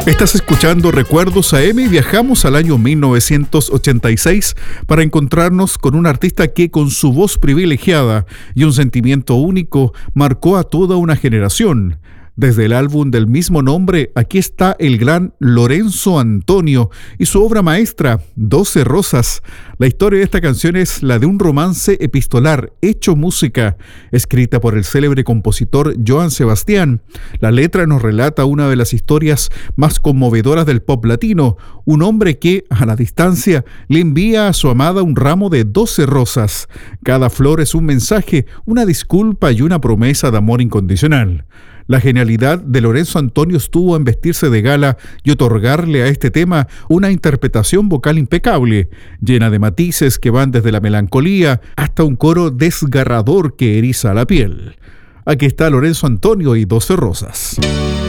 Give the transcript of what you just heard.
Estás escuchando Recuerdos AM y viajamos al año 1986 para encontrarnos con un artista que con su voz privilegiada y un sentimiento único marcó a toda una generación. Desde el álbum del mismo nombre, aquí está el gran Lorenzo Antonio y su obra maestra, 12 Rosas. La historia de esta canción es la de un romance epistolar hecho música, escrita por el célebre compositor Joan Sebastián. La letra nos relata una de las historias más conmovedoras del pop latino, un hombre que, a la distancia, le envía a su amada un ramo de 12 rosas. Cada flor es un mensaje, una disculpa y una promesa de amor incondicional. La genialidad de Lorenzo Antonio estuvo en vestirse de gala y otorgarle a este tema una interpretación vocal impecable, llena de matices que van desde la melancolía hasta un coro desgarrador que eriza la piel. Aquí está Lorenzo Antonio y 12 Rosas.